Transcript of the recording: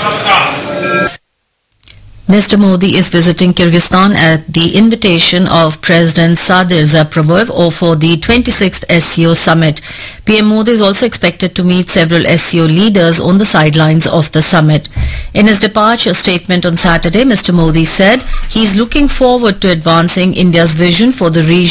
Mr. Modi is visiting Kyrgyzstan at the invitation of President Sadir Zaprabov for the 26th SCO summit. PM Modi is also expected to meet several SCO leaders on the sidelines of the summit. In his departure statement on Saturday, Mr. Modi said he is looking forward to advancing India's vision for the region